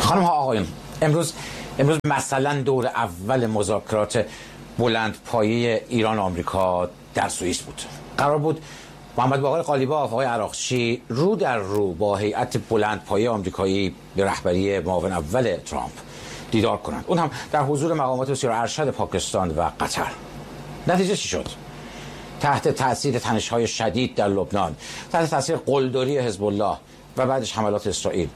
خانم ها آقایون، امروز مثلا دور اول مذاکرات بلندپایه ایران و آمریکا در سوئیس بود. قرار بود محمد باقر قالیباف، آقای عراقچی رو در رو با هیئت بلندپایه آمریکایی به رهبری معاون اول ترامپ دیدار کنند، اون هم در حضور مقامات بسیار ارشد پاکستان و قطر. نتیجه چی شد؟ تحت تاثیر تنش‌های شدید در لبنان، تحت تاثیر قلدری حزب الله و بعدش حملات اسرائیل،